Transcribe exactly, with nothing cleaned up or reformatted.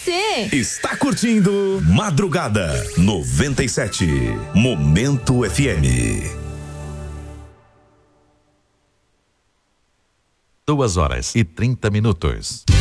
você. Está curtindo Madrugada noventa e sete. Momento F M. Duas horas e trinta minutos.